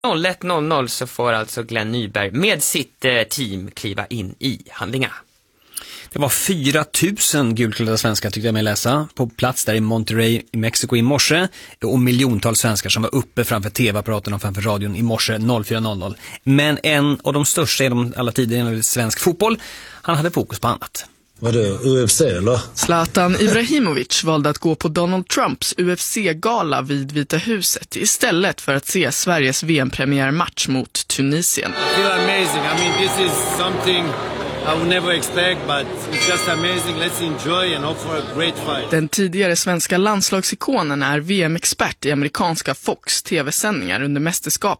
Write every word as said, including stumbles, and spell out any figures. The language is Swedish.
noll ett noll noll så får alltså Glenn Nyberg med sitt eh, team kliva in i handlingarna. Det var fyra tusen gulklädda svenskar, tyckte jag mig läsa, på plats där i Monterrey i Mexiko i morse, och miljontals svenskar som var uppe framför tv-apparaten och framför radion i morse fyra noll noll. Men en av de största genom alla tider inom svensk fotboll, han hade fokus på annat. Vad det, U F C eller? Zlatan Ibrahimovic valde att gå på Donald Trumps U F C-gala vid Vita huset istället för att se Sveriges V M-premiärmatch mot Tunisien. I feel amazing. I mean, this is something I would never expect, but it's just amazing. Let's enjoy and hope for a great fight. Den tidigare svenska landslagsikonen är V M-expert i amerikanska Fox tv-sändningar under mästerskapet.